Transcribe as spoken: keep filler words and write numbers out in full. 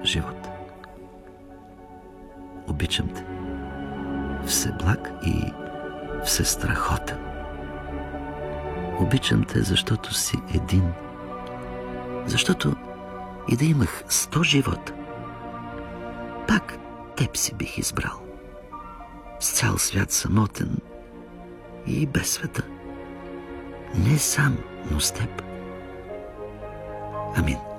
живот. Обичам те. Всеблаг и всестрахотен. Обичам те, защото си един. Защото и да имах сто живота, пак теб си бих избрал. С цял свят самотен и без света. Не сам, но с теб. Амин.